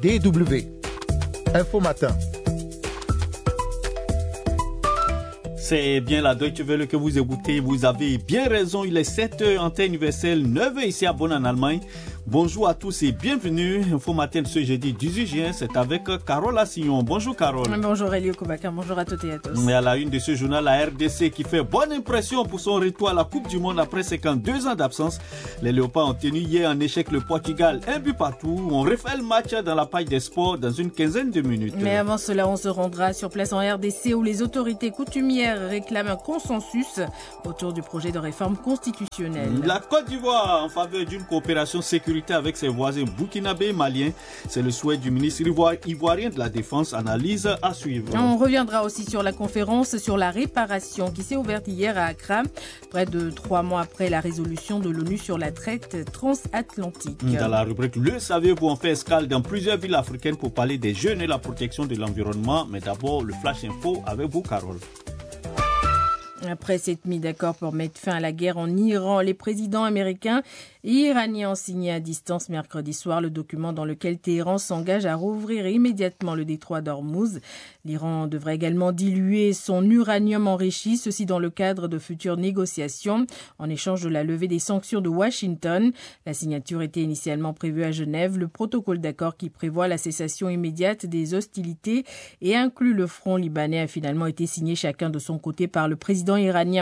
DW. Info Matin. C'est bien la Deutsche Welle que vous écoutez. Vous avez bien raison. Il est 7h en temps universel, 9h ici à Bonn en Allemagne. Bonjour à tous et bienvenue. Info Matin de ce jeudi 18 juin, c'est avec Carole Assignon. Bonjour Carole. Bonjour Elio Kobaka, bonjour à toutes et à tous. Et à la une de ce journal, la RDC qui fait bonne impression pour son retour à la Coupe du Monde après 52 ans d'absence. Les Léopards ont tenu hier en échec le Portugal, un but partout. On refait le match dans la page des sports dans une quinzaine de minutes. Mais avant cela, on se rendra sur place en RDC où les autorités coutumières réclament un consensus autour du projet de réforme constitutionnelle. La Côte d'Ivoire en faveur d'une coopération sécuritaire avec ses voisins burkinabés et maliens. C'est le souhait du ministre ivoirien de la Défense. Analyse à suivre. On reviendra aussi sur la conférence sur la réparation qui s'est ouverte hier à Accra, près de 3 mois après la résolution de l'ONU sur la traite transatlantique. Dans la rubrique Le savez-vous, on fait escale dans plusieurs villes africaines pour parler des jeunes et la protection de l'environnement. Mais d'abord, le Flash Info avec vous, Carole. Après s'être mis d'accord pour mettre fin à la guerre en Iran, les présidents américains et iraniens ont signé à distance mercredi soir le document dans lequel Téhéran s'engage à rouvrir immédiatement le détroit d'Ormuz. L'Iran devrait également diluer son uranium enrichi, ceci dans le cadre de futures négociations en échange de la levée des sanctions de Washington. La signature était initialement prévue à Genève. Le protocole d'accord qui prévoit la cessation immédiate des hostilités et inclut le front libanais a finalement été signé chacun de son côté par le président iranien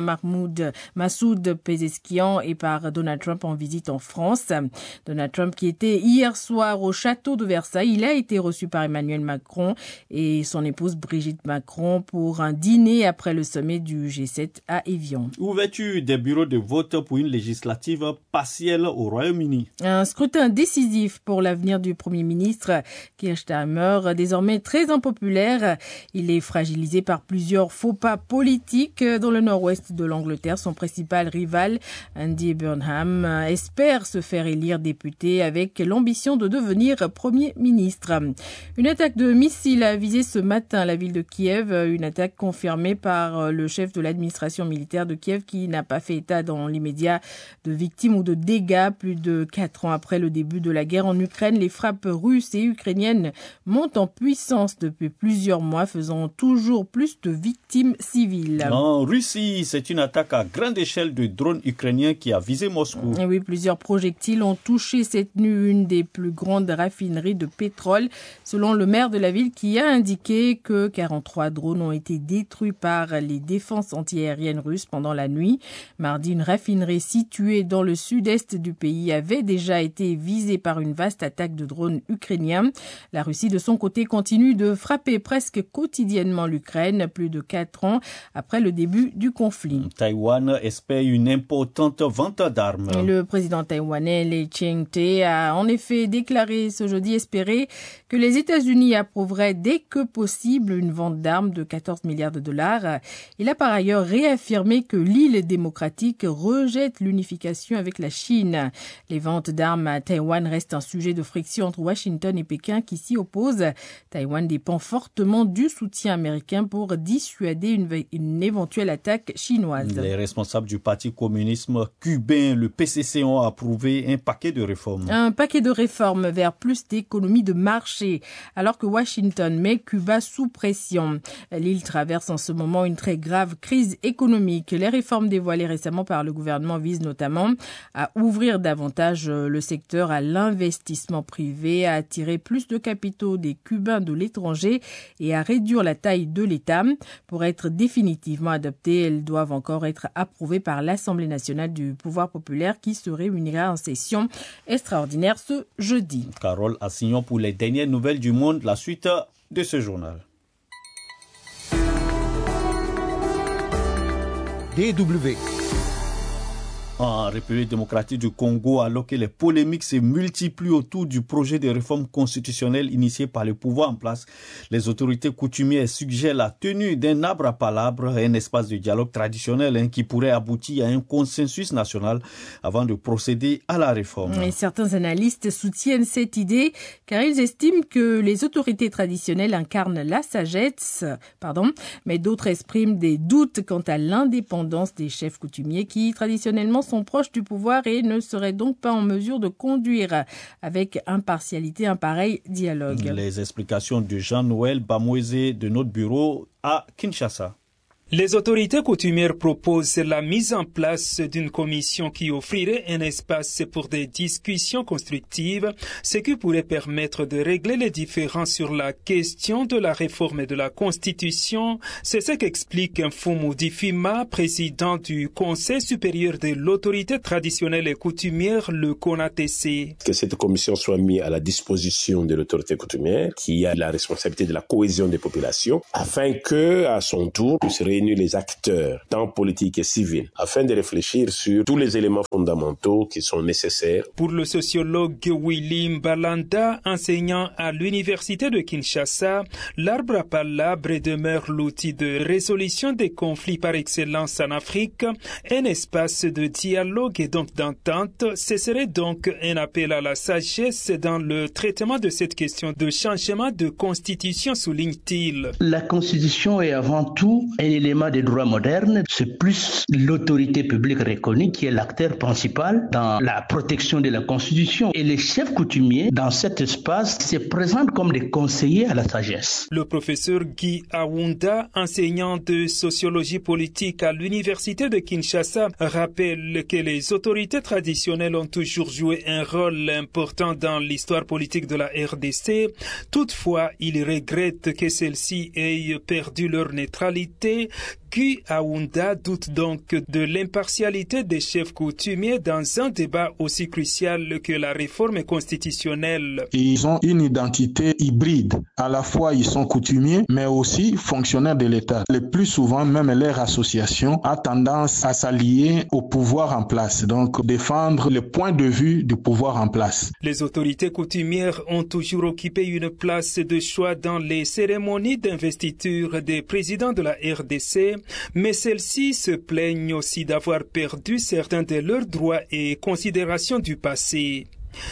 Massoud Pezeshkian et par Donald Trump en visite en France. Donald Trump qui était hier soir au château de Versailles, il a été reçu par Emmanuel Macron et son épouse Brigitte Macron pour un dîner après le sommet du G7 à Évian. Ouverture des bureaux de vote pour une législative partielle au Royaume-Uni. Un scrutin décisif pour l'avenir du Premier ministre Keir Starmer, désormais très impopulaire. Il est fragilisé par plusieurs faux pas politiques dans le nord-ouest de l'Angleterre. Son principal rival, Andy Burnham, espère se faire élire député avec l'ambition de devenir Premier ministre. Une attaque de missiles a visé ce matin la ville de Kiev, une attaque confirmée par le chef de l'administration militaire de Kiev qui n'a pas fait état dans l'immédiat de victimes ou de dégâts. Plus de 4 ans après le début de la guerre en Ukraine, les frappes russes et ukrainiennes montent en puissance depuis plusieurs mois, faisant toujours plus de victimes civiles. En Russie, c'est une attaque à grande échelle de drones ukrainiens qui a visé Moscou. Et oui, plusieurs projectiles ont touché cette nuit une des plus grandes raffineries de pétrole, selon le maire de la ville qui a indiqué que 43 drones ont été détruits par les défenses antiaériennes russes pendant la nuit. Mardi, une raffinerie située dans le sud-est du pays avait déjà été visée par une vaste attaque de drones ukrainiens. La Russie, de son côté, continue de frapper presque quotidiennement l'Ukraine, plus de 4 ans après le début du conflit. Taïwan espère une importante vente d'armes. Le président taïwanais Lee Ching-te a en effet déclaré ce jeudi espérer que les États-Unis approuveraient dès que possible une vente d'armes de 14 milliards de dollars. Il a par ailleurs réaffirmé que l'île démocratique rejette l'unification avec la Chine. Les ventes d'armes à Taïwan restent un sujet de friction entre Washington et Pékin qui s'y opposent. Taïwan dépend fortement du soutien américain pour dissuader une éventuelle attaque chinoise. Les responsables du Parti communiste cubain, le PCC, ont approuvé un paquet de réformes. Un paquet de réformes vers plus d'économie de marché, alors que Washington met Cuba sous pression. L'île traverse en ce moment une très grave crise économique. Les réformes dévoilées récemment par le gouvernement visent notamment à ouvrir davantage le secteur à l'investissement privé, à attirer plus de capitaux des Cubains de l'étranger et à réduire la taille de l'État. Pour être définitivement adoptées, elles doivent encore être approuvées par l'Assemblée nationale du pouvoir populaire qui se réunira en session extraordinaire ce jeudi. Carole Assignon pour les dernières nouvelles du monde, la suite de ce journal. DW. En République démocratique du Congo, alors que les polémiques se multiplient autour du projet de réforme constitutionnelle initié par le pouvoir en place, les autorités coutumières suggèrent la tenue d'un arbre à palabres, un espace de dialogue traditionnel qui pourrait aboutir à un consensus national avant de procéder à la réforme. Et certains analystes soutiennent cette idée car ils estiment que les autorités traditionnelles incarnent la sagesse, mais d'autres expriment des doutes quant à l'indépendance des chefs coutumiers qui traditionnellement sont proches du pouvoir et ne seraient donc pas en mesure de conduire avec impartialité un pareil dialogue. Les explications de Jean-Noël Bamouezé de notre bureau à Kinshasa. Les autorités coutumières proposent la mise en place d'une commission qui offrirait un espace pour des discussions constructives, ce qui pourrait permettre de régler les différends sur la question de la réforme de la Constitution. C'est ce qu'explique Mfumu Difima, président du Conseil supérieur de l'autorité traditionnelle et coutumière, le CONATC. Que cette commission soit mise à la disposition de l'autorité coutumière, qui a la responsabilité de la cohésion des populations, afin que, à son tour, puisse réunir les acteurs, tant politiques et civils, afin de réfléchir sur tous les éléments fondamentaux qui sont nécessaires. Pour le sociologue Willy Balanda, enseignant à l'université de Kinshasa, l'arbre à palabres demeure l'outil de résolution des conflits par excellence en Afrique, un espace de dialogue et donc d'entente. Ce serait donc un appel à la sagesse dans le traitement de cette question de changement de constitution, souligne-t-il. La constitution est avant tout un élément des droits modernes, c'est plus l'autorité publique reconnue qui est l'acteur principal dans la protection de la Constitution. Et les chefs coutumiers, dans cet espace, se présentent comme des conseillers à la sagesse. Le professeur Guy Awunda, enseignant de sociologie politique à l'université de Kinshasa, rappelle que les autorités traditionnelles ont toujours joué un rôle important dans l'histoire politique de la RDC. Toutefois, il regrette que celles-ci aient perdu leur neutralité. Guy Aounda doute donc de l'impartialité des chefs coutumiers dans un débat aussi crucial que la réforme constitutionnelle. Ils ont une identité hybride. À la fois, ils sont coutumiers, mais aussi fonctionnaires de l'État. Le plus souvent, même leur association a tendance à s'allier au pouvoir en place, donc défendre le point de vue du pouvoir en place. Les autorités coutumières ont toujours occupé une place de choix dans les cérémonies d'investiture des présidents de la RDC, mais celles-ci se plaignent aussi d'avoir perdu certains de leurs droits et considérations du passé.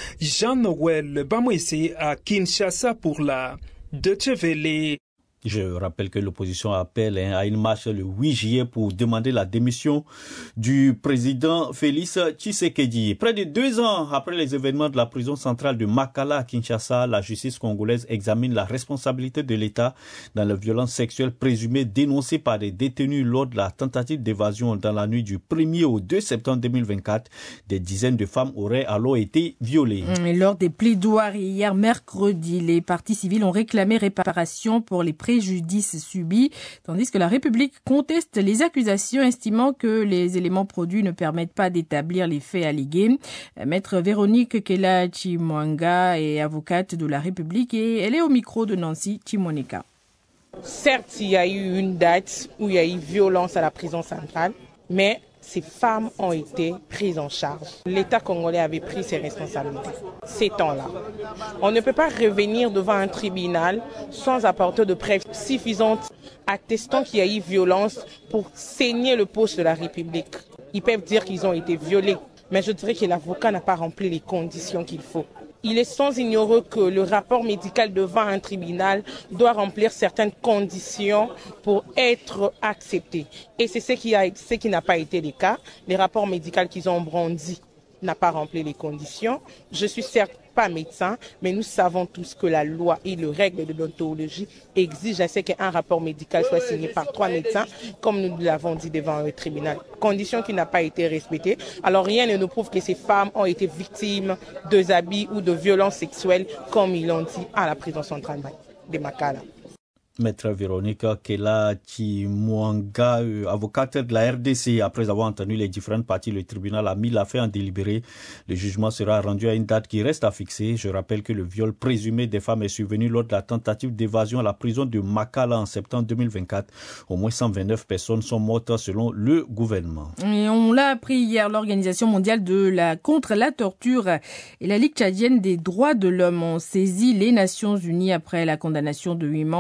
Jean-Noël Bamouezé à Kinshasa pour la Deutsche Welle. Je rappelle que l'opposition appelle à une marche le 8 juillet pour demander la démission du président Félix Tshisekedi. Près de 2 ans après les événements de la prison centrale de Makala à Kinshasa, la justice congolaise examine la responsabilité de l'État dans les violences sexuelles présumées dénoncées par des détenus lors de la tentative d'évasion dans la nuit du 1er au 2 septembre 2024. Des dizaines de femmes auraient alors été violées. Et lors des plaidoiries hier mercredi, les partis civils ont réclamé réparation pour les préjudices subis, tandis que la République conteste les accusations, estimant que les éléments produits ne permettent pas d'établir les faits allégués. Maître Véronique Kela Chimwanga est avocate de la République et elle est au micro de Nancy Chimoneka. Certes, il y a eu une date où il y a eu violence à la prison centrale, mais ces femmes ont été prises en charge. L'État congolais avait pris ses responsabilités ces temps-là. On ne peut pas revenir devant un tribunal sans apporter de preuves suffisantes attestant qu'il y a eu violence pour saigner le poste de la République. Ils peuvent dire qu'ils ont été violés, mais je dirais que l'avocat n'a pas rempli les conditions qu'il faut. Il est sans ignorer que le rapport médical devant un tribunal doit remplir certaines conditions pour être accepté. Et c'est ce qui n'a pas été le cas. Les rapports médicaux qu'ils ont brandis n'a pas rempli les conditions. Je suis certes pas médecin, mais nous savons tous que la loi et les règles de l'ontologie exigent à ce qu'un rapport médical soit signé par 3 médecins, comme nous l'avons dit devant le tribunal. Condition qui n'a pas été respectée. Alors rien ne nous prouve que ces femmes ont été victimes de abus ou de violences sexuelles, comme ils l'ont dit à la prison centrale de Makala. Maître Véronique Kela Chimwanga, avocate de la RDC, après avoir entendu les différentes parties, le tribunal a mis l'affaire en délibéré. Le jugement sera rendu à une date qui reste à fixer. Je rappelle que le viol présumé des femmes est survenu lors de la tentative d'évasion à la prison de Makala en septembre 2024. Au moins 129 personnes sont mortes selon le gouvernement. Et on l'a appris hier, l'Organisation mondiale contre la torture et la Ligue tchadienne des droits de l'homme ont saisi les Nations Unies après la condamnation de 8 membres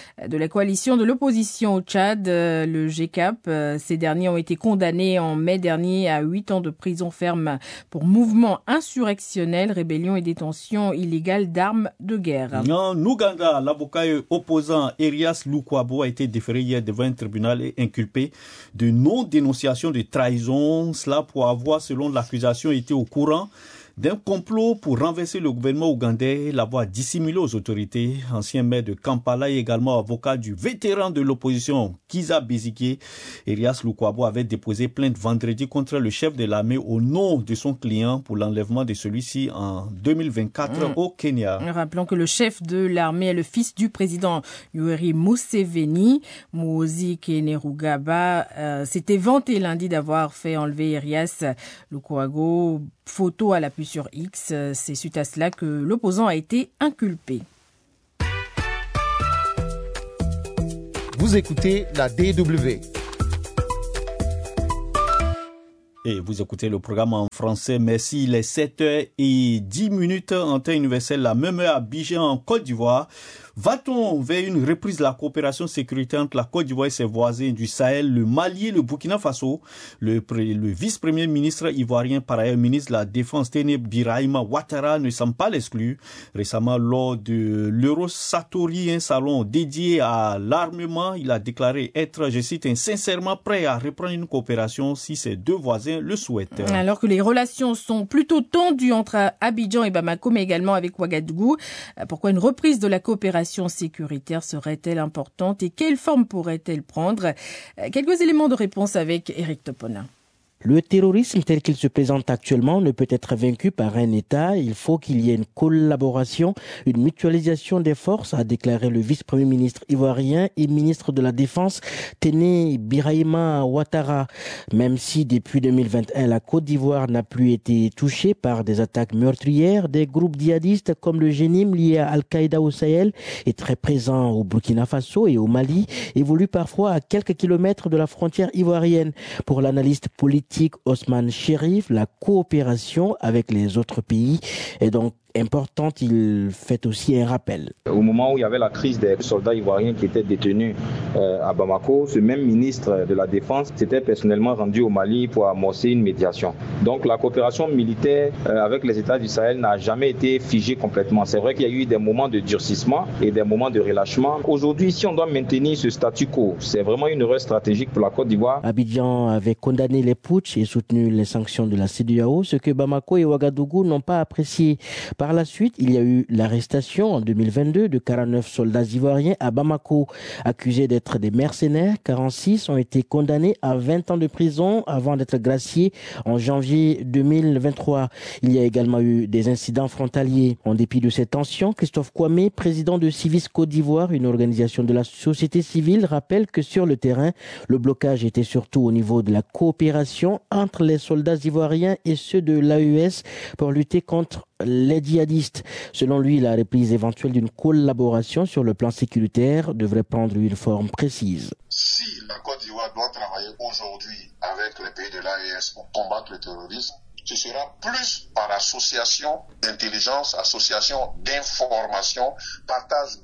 de la coalition de l'opposition au Tchad, le GCAP. Ces derniers ont été condamnés en mai dernier à 8 ans de prison ferme pour mouvement insurrectionnel, rébellion et détention illégale d'armes de guerre. En Ouganda, l'avocat et opposant Erias Lukwago a été déféré hier devant un tribunal et inculpé de non-dénonciation de trahison. Cela pour avoir, selon l'accusation, été au courant d'un complot pour renverser le gouvernement ougandais, l'avoir dissimulé aux autorités. Ancien maire de Kampala et également avocat du vétéran de l'opposition Kiza Besigye, Erias Lukwago avait déposé plainte vendredi contre le chef de l'armée au nom de son client pour l'enlèvement de celui-ci en 2024 au Kenya. Rappelons que le chef de l'armée est le fils du président Yoweri Museveni. Muhoozi Kainerugaba s'était vanté lundi d'avoir fait enlever Erias Lukwago. Photo à l'appui sur X, c'est suite à cela que l'opposant a été inculpé. Vous écoutez la DW. Et vous écoutez le programme en français. Merci. Il est 7h10 en temps universel, la même heure à Abidjan en Côte d'Ivoire. Va-t-on vers une reprise de la coopération sécuritaire entre la Côte d'Ivoire et ses voisins du Sahel, le Mali et le Burkina Faso? Le vice-premier ministre ivoirien, par ailleurs ministre de la Défense, Téné Birahima Ouattara, ne semble pas l'exclu. Récemment, lors de l'Eurosatori, un salon dédié à l'armement, il a déclaré être, je cite, sincèrement prêt à reprendre une coopération si ses deux voisins le souhaitent. Alors que les relations sont plutôt tendues entre Abidjan et Bamako, mais également avec Ouagadougou, pourquoi une reprise de la coopération sécuritaire serait-elle importante et quelle forme pourrait-elle prendre? Quelques éléments de réponse avec Eric Topona. Le terrorisme tel qu'il se présente actuellement ne peut être vaincu par un État. Il faut qu'il y ait une collaboration, une mutualisation des forces, a déclaré le vice-premier ministre ivoirien et ministre de la Défense, Téné Birahima Ouattara. Même si depuis 2021, la Côte d'Ivoire n'a plus été touchée par des attaques meurtrières, des groupes djihadistes comme le Génim lié à Al-Qaïda au Sahel est très présent au Burkina Faso et au Mali, évolue parfois à quelques kilomètres de la frontière ivoirienne. Pour l'analyste politique Osman Chérif, la coopération avec les autres pays est donc importante. Il fait aussi un rappel. Au moment où il y avait la crise des soldats ivoiriens qui étaient détenus à Bamako, ce même ministre de la Défense s'était personnellement rendu au Mali pour amorcer une médiation. Donc la coopération militaire avec les États du Sahel n'a jamais été figée complètement. C'est vrai qu'il y a eu des moments de durcissement et des moments de relâchement. Aujourd'hui, si on doit maintenir ce statu quo, c'est vraiment une erreur stratégique pour la Côte d'Ivoire. Abidjan avait condamné les putschs et soutenu les sanctions de la CEDEAO, ce que Bamako et Ouagadougou n'ont pas apprécié. Par la suite, il y a eu l'arrestation en 2022 de 49 soldats ivoiriens à Bamako. Accusés d'être des mercenaires, 46 ont été condamnés à 20 ans de prison avant d'être graciés en janvier 2023. Il y a également eu des incidents frontaliers. En dépit de ces tensions, Christophe Kwame, président de Civis Côte d'Ivoire, une organisation de la société civile, rappelle que sur le terrain, le blocage était surtout au niveau de la coopération entre les soldats ivoiriens et ceux de l'AES pour lutter contre les djihadistes. Selon lui, la reprise éventuelle d'une collaboration sur le plan sécuritaire devrait prendre une forme précise. Si la Côte d'Ivoire doit travailler aujourd'hui avec les pays de l'AES pour combattre le terrorisme, ce sera plus par association d'intelligence, association d'information, partage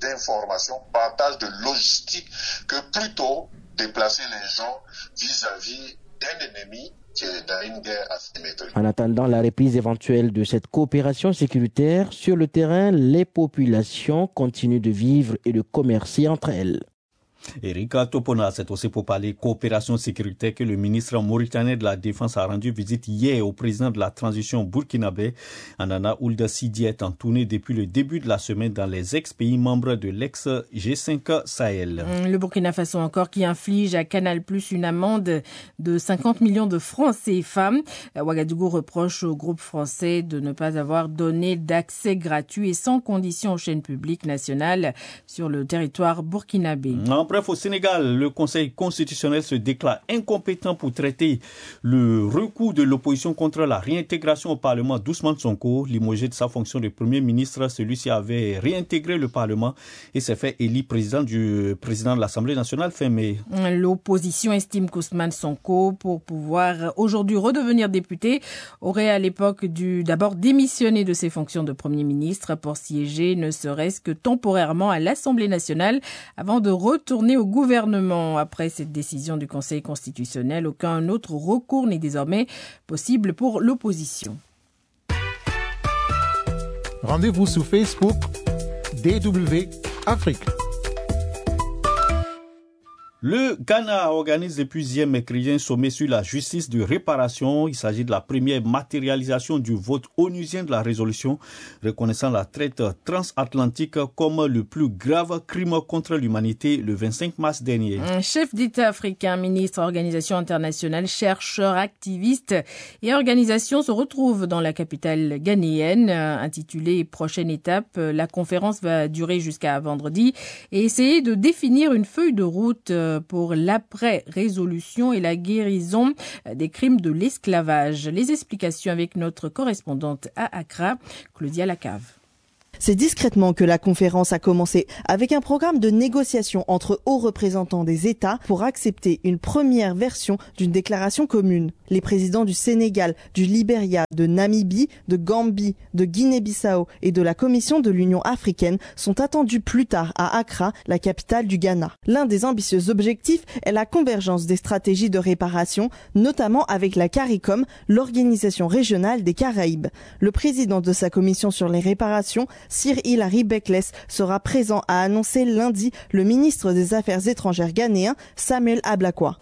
de logistique, que plutôt déplacer les gens vis-à-vis d'un ennemi qui est dans une guerre asymétrique. En attendant la reprise éventuelle de cette coopération sécuritaire, sur le terrain, les populations continuent de vivre et de commercer entre elles. Erika Topona, c'est aussi pour parler coopération sécuritaire que le ministre mauritanien de la Défense a rendu visite hier au président de la transition burkinabé. Anana Ould Sidi est en tournée depuis le début de la semaine dans les ex-pays membres de l'ex-G5 Sahel. Le Burkina Faso encore qui inflige à Canal+ une amende de 50 millions de francs CFA. Ouagadougou reproche au groupe français de ne pas avoir donné d'accès gratuit et sans condition aux chaînes publiques nationales sur le territoire burkinabé. En Bref, au Sénégal, le Conseil constitutionnel se déclare incompétent pour traiter le recours de l'opposition contre la réintégration au Parlement d'Ousmane Sonko. Limogé de sa fonction de Premier ministre, celui-ci avait réintégré le Parlement et s'est fait élire président de l'Assemblée nationale fin mai. L'opposition estime qu'Ousmane Sonko, pour pouvoir aujourd'hui redevenir député, aurait à l'époque dû d'abord démissionner de ses fonctions de Premier ministre pour siéger ne serait-ce que temporairement à l'Assemblée nationale avant de retourner au gouvernement. Après cette décision du Conseil constitutionnel, aucun autre recours n'est désormais possible pour l'opposition. Rendez-vous sur Facebook DW Afrique. Le Ghana organise depuis hier mercredi un sommet sur la justice de réparation. Il s'agit de la première matérialisation du vote onusien de la résolution reconnaissant la traite transatlantique comme le plus grave crime contre l'humanité le 25 mars dernier. Un chef d'État africain, ministre, organisation internationale, chercheurs, activistes et organisations se retrouvent dans la capitale ghanéenne. Intitulée Prochaine étape, la conférence va durer jusqu'à vendredi et essayer de définir une feuille de route pour l'après-résolution et la guérison des crimes de l'esclavage. Les explications avec notre correspondante à Accra, Claudia Lacave. C'est discrètement que la conférence a commencé avec un programme de négociation entre hauts représentants des États pour accepter une première version d'une déclaration commune. Les présidents du Sénégal, du Libéria, de Namibie, de Gambie, de Guinée-Bissau et de la Commission de l'Union africaine sont attendus plus tard à Accra, la capitale du Ghana. L'un des ambitieux objectifs est la convergence des stratégies de réparation, notamment avec la CARICOM, l'organisation régionale des Caraïbes. Le président de sa commission sur les réparations, Sir Hilary Bekles, sera présent, a annoncé lundi le ministre des Affaires étrangères ghanéen Samuel Ablakwa.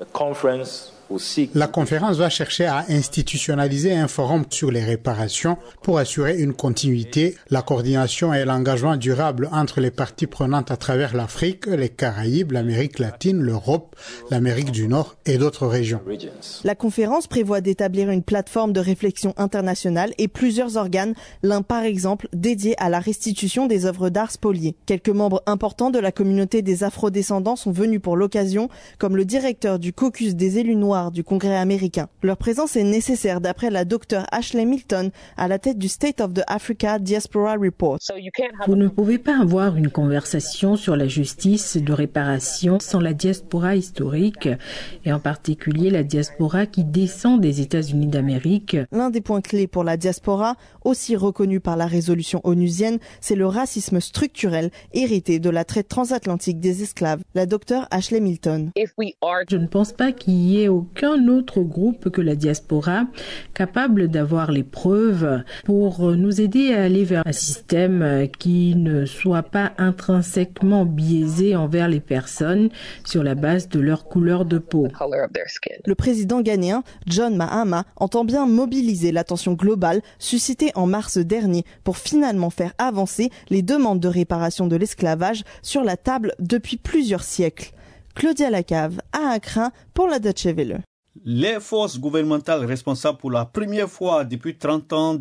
La conférence va chercher à institutionnaliser un forum sur les réparations pour assurer une continuité, la coordination et l'engagement durable entre les parties prenantes à travers l'Afrique, les Caraïbes, l'Amérique latine, l'Europe, l'Amérique du Nord et d'autres régions. La conférence prévoit d'établir une plateforme de réflexion internationale et plusieurs organes, l'un par exemple dédié à la restitution des œuvres d'art spoliées. Quelques membres importants de la communauté des Afro-descendants sont venus pour l'occasion, comme le directeur du caucus des élus noirs du Congrès américain. Leur présence est nécessaire d'après la docteure Ashley Milton à la tête du State of the Africa Diaspora Report. Vous ne pouvez pas avoir une conversation sur la justice de réparation sans la diaspora historique et en particulier la diaspora qui descend des États-Unis d'Amérique. L'un des points clés pour la diaspora, aussi reconnu par la résolution onusienne, c'est le racisme structurel hérité de la traite transatlantique des esclaves. La docteure Ashley Milton. Je ne pense pas qu'il y ait aucun autre groupe que la diaspora capable d'avoir les preuves pour nous aider à aller vers un système qui ne soit pas intrinsèquement biaisé envers les personnes sur la base de leur couleur de peau. Le président ghanéen, John Mahama, entend bien mobiliser l'attention globale suscitée en mars dernier pour finalement faire avancer les demandes de réparation de l'esclavage sur la table depuis plusieurs siècles. Claudia Lacave, à Accra, pour la Deutsche Welle. Les forces gouvernementales responsables pour la première fois depuis 30 ans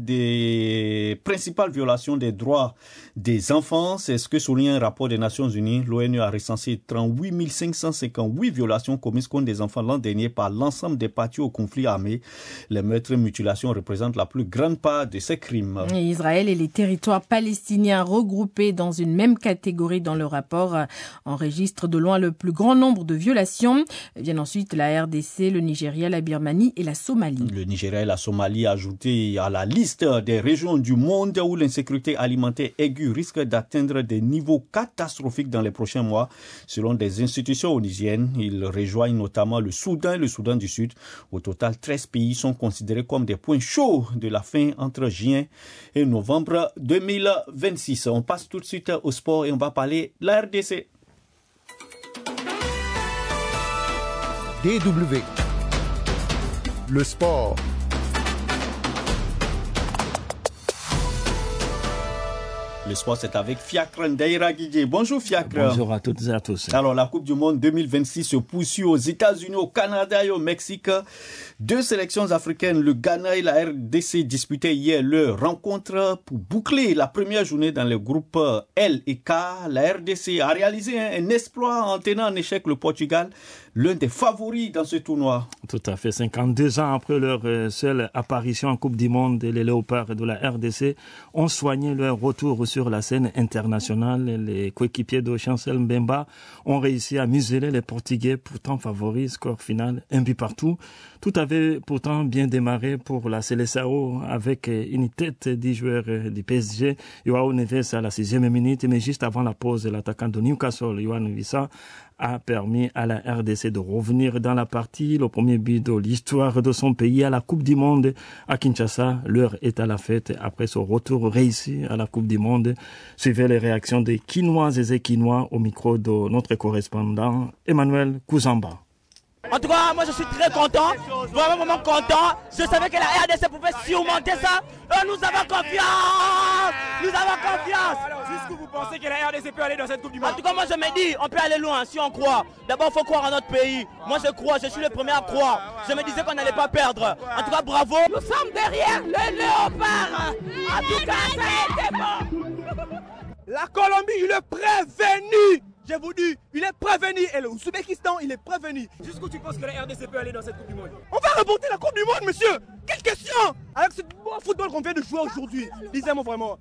des principales violations des droits des enfants, c'est ce que souligne un rapport des Nations Unies. L'ONU a recensé 38 558 violations commises contre des enfants l'an dernier par l'ensemble des parties au conflit armé. Les meurtres et mutilations représentent la plus grande part de ces crimes. Israël et les territoires palestiniens regroupés dans une même catégorie dans le rapport enregistrent de loin le plus grand nombre de violations. Viennent ensuite la RDC, le Nigeria, la Birmanie et la Somalie. Le Nigeria et la Somalie ajoutés à la liste des régions du monde où l'insécurité alimentaire aiguë risque d'atteindre des niveaux catastrophiques dans les prochains mois. Selon des institutions onusiennes, ils rejoignent notamment le Soudan et le Soudan du Sud. Au total, 13 pays sont considérés comme des points chauds de la faim entre juin et novembre 2026. On passe tout de suite au sport et on va parler de la RDC. DW. Le sport. Le sport, c'est avec Fiacre Ndaïra Guidé. Bonjour Fiacre. Bonjour à toutes et à tous. Alors, la Coupe du Monde 2026 se poursuit aux États-Unis, au Canada et au Mexique. 2 sélections africaines, le Ghana et la RDC, disputaient hier leur rencontre pour boucler la première journée dans le groupe L et K. La RDC a réalisé un exploit en tenant en échec le Portugal, l'un des favoris dans ce tournoi. Tout à fait. 52 ans après leur seule apparition en Coupe du Monde, les Léopards de la RDC ont soigné leur retour sur la scène internationale. Les coéquipiers de Chancel Mbemba ont réussi à museler les Portugais, pourtant favoris. Score final, 1 but partout. Tout avait pourtant bien démarré pour la Seleção avec une tête du joueur du PSG, João Neves, à la 6e minute. Mais juste avant la pause, l'attaquant de Newcastle, Yohan Wissa, a permis à la RDC de revenir dans la partie. Le premier but de l'histoire de son pays à la Coupe du Monde à Kinshasa. L'heure est à la fête. Après son retour réussi à la Coupe du Monde, suivez les réactions des Quinoises et Quinois au micro de notre correspondant Emmanuel Kouzamba. En tout cas, moi je suis très content, vraiment content. Je savais que la RDC pouvait surmonter ça. Nous avons confiance. Jusqu'où vous pensez que la RDC peut aller dans cette Coupe du Monde? En tout cas, moi je me dis, on peut aller loin si on croit. D'abord, il faut croire en notre pays. Moi je crois, je suis le premier à croire. Je me disais qu'on n'allait pas perdre. En tout cas, bravo. Nous sommes derrière le Léopard. En tout cas, ça a été bon. La Colombie, il est prévenu. Je vous dis, il est prévenu. Et le Ouzbékistan, il est prévenu. Jusqu'où tu penses que la RDC peut aller dans cette Coupe du Monde? On va remporter la Coupe du Monde, monsieur. Quelle question? Avec ce bon football qu'on vient de jouer aujourd'hui. Dites-moi vraiment.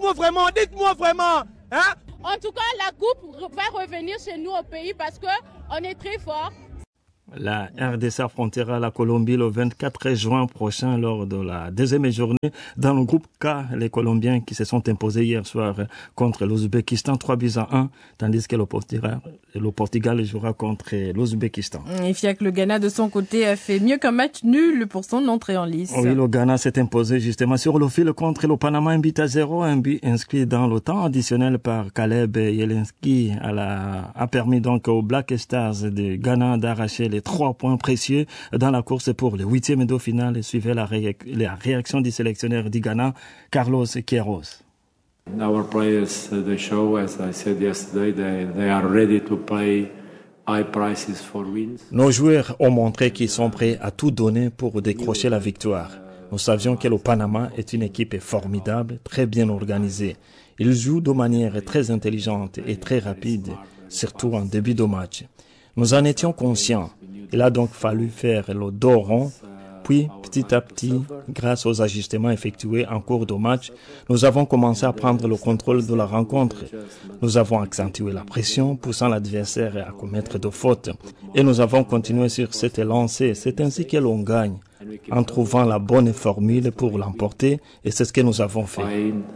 Hein? En tout cas, la Coupe va revenir chez nous au pays parce qu'on est très fort. La RDC affrontera la Colombie le 24 juin prochain lors de la deuxième journée dans le groupe K. Les Colombiens qui se sont imposés hier soir contre l'Ouzbékistan 3-1, tandis que le Portugal jouera contre l'Ouzbékistan. Et Fiac, le Ghana de son côté a fait mieux qu'un match nul pour son entrée en lice. Oui, le Ghana s'est imposé justement sur le fil contre le Panama, 1-0, un but inscrit dans le temps additionnel par Caleb Yelinski a permis donc aux Black Stars de Ghana d'arracher les 3 points précieux dans la course pour le 8e de finale. Et suivait la réaction du sélectionneur du Ghana, Carlos Queiroz. Our players, they show, as I said yesterday, they are ready to pay high prices for wins. Nos joueurs ont montré qu'ils sont prêts à tout donner pour décrocher la victoire. Nous savions que le Panama est une équipe formidable, très bien organisée. Ils jouent de manière très intelligente et très rapide, surtout en début de match. Nous en étions conscients. Il a donc fallu faire le dos rond. Puis, petit à petit, grâce aux ajustements effectués en cours de match, nous avons commencé à prendre le contrôle de la rencontre. Nous avons accentué la pression, poussant l'adversaire à commettre de fautes. Et nous avons continué sur cette lancée. C'est ainsi que l'on gagne, en trouvant la bonne formule pour l'emporter. Et c'est ce que nous avons fait.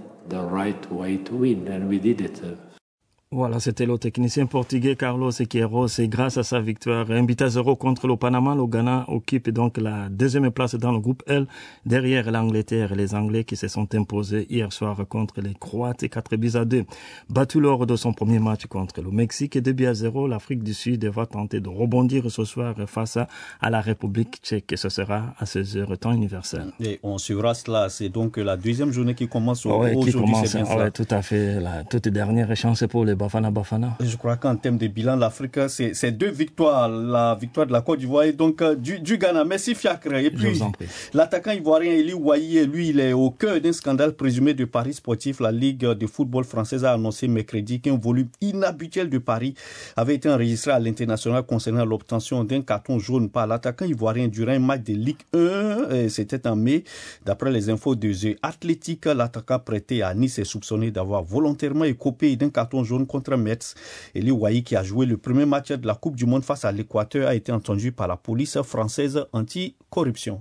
Voilà, c'était le technicien portugais Carlos Queiroz et grâce à sa victoire 1-0 contre le Panama, le Ghana occupe donc la 2e place dans le groupe L derrière l'Angleterre et les Anglais qui se sont imposés hier soir contre les Croates 4-2. Battu lors de son premier match contre le Mexique 2-0, l'Afrique du Sud va tenter de rebondir ce soir face à la République tchèque. Ce sera à 16h temps universel. Et on suivra cela, c'est donc la 2e journée qui commence aujourd'hui. C'est bien ça. Tout à fait, la toute dernière chance pour les Bafana. Je crois qu'en termes de bilan, l'Afrique, c'est 2 victoires. La victoire de la Côte d'Ivoire et donc du Ghana. Merci Fiacre. Et puis, l'attaquant ivoirien Eli Wahi, lui, il est au cœur d'un scandale présumé de paris sportifs. La Ligue de football française a annoncé mercredi qu'un volume inhabituel de paris avait été enregistré à l'international concernant l'obtention d'un carton jaune par l'attaquant ivoirien durant un match de Ligue 1. C'était en mai. D'après les infos de The Athletic, l'attaquant prêté à Nice est soupçonné d'avoir volontairement écopé d'un carton jaune contre Metz. Eli Wahi, qui a joué le premier match de la Coupe du Monde face à l'Équateur, a été entendu par la police française anti-corruption.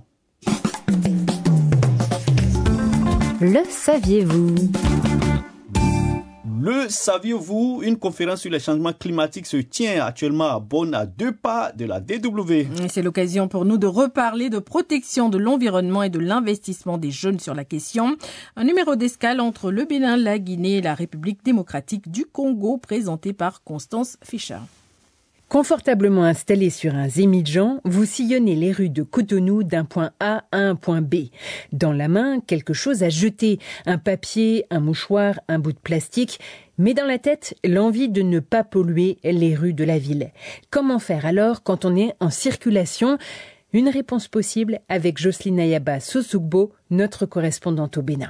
Le saviez-vous ? Le saviez-vous, une conférence sur les changements climatiques se tient actuellement à Bonn, à 2 pas de la DW. C'est l'occasion pour nous de reparler de protection de l'environnement et de l'investissement des jeunes sur la question. Un numéro d'escale entre le Bénin, la Guinée et la République démocratique du Congo, présenté par Constance Fischer. Confortablement installé sur un Zémidjan, vous sillonnez les rues de Cotonou d'un point A à un point B. Dans la main, quelque chose à jeter, un papier, un mouchoir, un bout de plastique, mais dans la tête, l'envie de ne pas polluer les rues de la ville. Comment faire alors quand on est en circulation ? Une réponse possible avec Jocelyne Ayaba Sosugbo, notre correspondante au Bénin.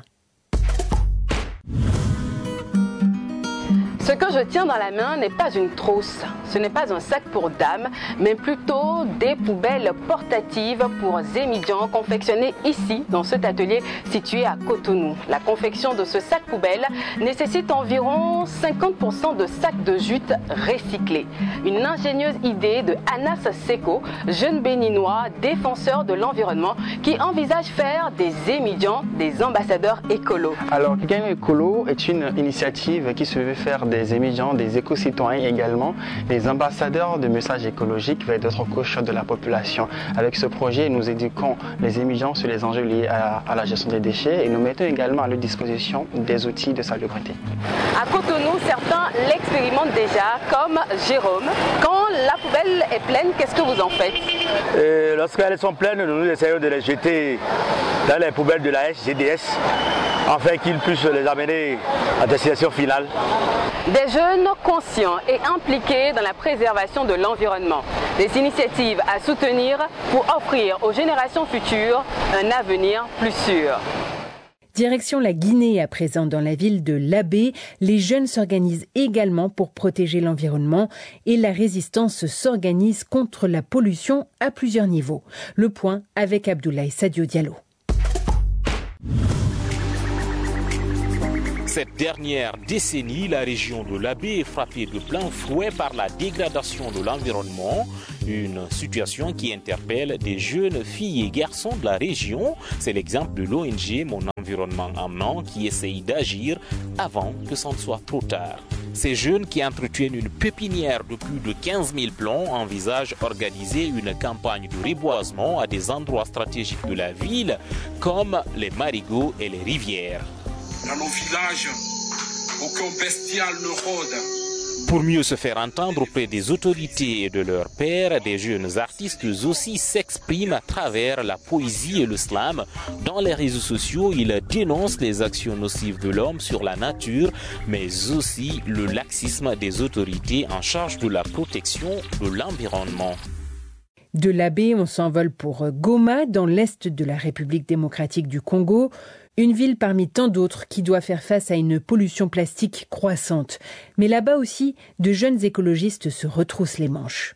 Ce que je tiens dans la main n'est pas une trousse, ce n'est pas un sac pour dames, mais plutôt des poubelles portatives pour Zémidjan confectionnées ici, dans cet atelier situé à Cotonou. La confection de ce sac poubelle nécessite environ 50% de sacs de jute recyclés. Une ingénieuse idée de Anas Seko, jeune béninois défenseur de l'environnement, qui envisage faire des Zémidjans des ambassadeurs écolos. Alors, Gagne Écolo est une initiative qui se veut faire des Zémidjans, des éco-citoyens également, des ambassadeurs de messages écologiques vers d'autres couches de la population. Avec ce projet, nous éduquons les Zémidjans sur les enjeux liés à la gestion des déchets et nous mettons également à leur disposition des outils de salubrité. À Cotonou, certains l'expérimentent déjà, comme Jérôme. Quand la poubelle est pleine, qu'est-ce que vous en faites? Lorsqu'elles sont pleines, nous essayons de les jeter dans les poubelles de la SGDS afin qu'ils puissent les amener à destination finale. Des jeunes conscients et impliqués dans la préservation de l'environnement. Des initiatives à soutenir pour offrir aux générations futures un avenir plus sûr. Direction la Guinée à présent dans la ville de Labé, les jeunes s'organisent également pour protéger l'environnement et la résistance s'organise contre la pollution à plusieurs niveaux. Le point avec Abdoulaye Sadio Diallo. Cette dernière décennie, la région de Labé est frappée de plein fouet par la dégradation de l'environnement, une situation qui interpelle des jeunes filles et garçons de la région. C'est l'exemple de l'ONG Mon Environnement en Main qui essaye d'agir avant que ce ne soit trop tard. Ces jeunes qui entretiennent une pépinière de plus de 15 000 plants envisagent d'organiser une campagne de reboisement à des endroits stratégiques de la ville comme les marigots et les rivières. Dans nos villages, aucun bestial ne rôde. Pour mieux se faire entendre auprès des autorités et de leurs pairs, des jeunes artistes aussi s'expriment à travers la poésie et le slam. Dans les réseaux sociaux, ils dénoncent les actions nocives de l'homme sur la nature, mais aussi le laxisme des autorités en charge de la protection de l'environnement. De Labé, on s'envole pour Goma, dans l'est de la République démocratique du Congo. Une ville parmi tant d'autres qui doit faire face à une pollution plastique croissante. Mais là-bas aussi, de jeunes écologistes se retroussent les manches.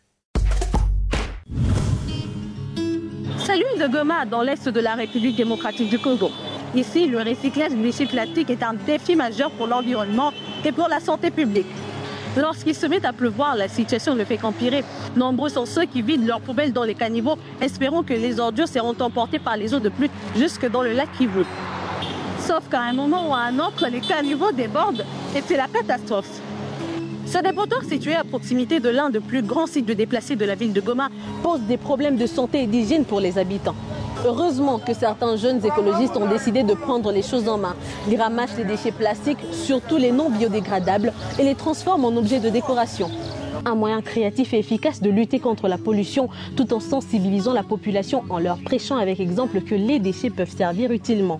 Salut de Goma, dans l'est de la République démocratique du Congo. Ici, le recyclage des déchets plastiques est un défi majeur pour l'environnement et pour la santé publique. Lorsqu'il se met à pleuvoir, la situation ne fait qu'empirer. Nombreux sont ceux qui vident leurs poubelles dans les caniveaux, espérant que les ordures seront emportées par les eaux de pluie jusque dans le lac Kivu. Sauf qu'à un moment ou à un autre, les caniveaux débordent et c'est la catastrophe. Ce dépotoir situé à proximité de l'un des plus grands sites de déplacés de la ville de Goma pose des problèmes de santé et d'hygiène pour les habitants. Heureusement que certains jeunes écologistes ont décidé de prendre les choses en main. Ils ramassent les déchets plastiques, surtout les non biodégradables, et les transforment en objets de décoration. Un moyen créatif et efficace de lutter contre la pollution tout en sensibilisant la population en leur prêchant avec exemple que les déchets peuvent servir utilement.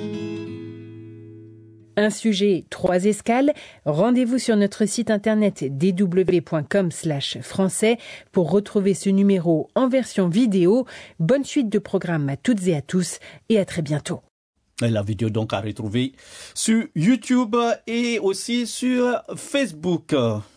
Un sujet, 3 escales. Rendez-vous sur notre site internet dw.com/français pour retrouver ce numéro en version vidéo. Bonne suite de programmes à toutes et à tous et à très bientôt. La vidéo donc à retrouver sur YouTube et aussi sur Facebook.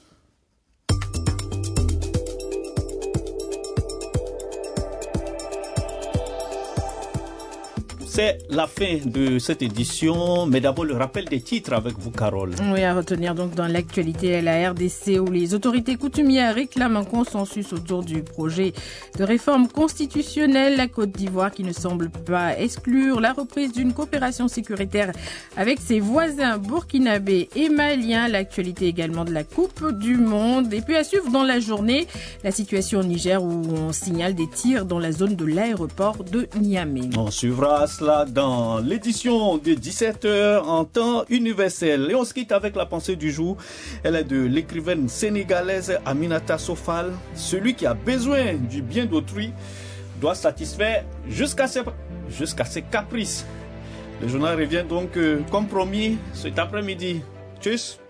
C'est la fin de cette édition, mais d'abord le rappel des titres avec vous, Carole. Oui, à retenir donc dans l'actualité, la RDC où les autorités coutumières réclament un consensus autour du projet de réforme constitutionnelle. La Côte d'Ivoire qui ne semble pas exclure la reprise d'une coopération sécuritaire avec ses voisins burkinabés et maliens. L'actualité également de la Coupe du Monde. Et puis à suivre dans la journée, la situation au Niger où on signale des tirs dans la zone de l'aéroport de Niamey. On suivra cela dans l'édition de 17h en temps universel. Et on se quitte avec la pensée du jour. Elle est de l'écrivaine sénégalaise Aminata Sofal. Celui qui a besoin du bien d'autrui doit satisfaire jusqu'à ses caprices. Le journal revient donc comme promis cet après-midi. Tchuss.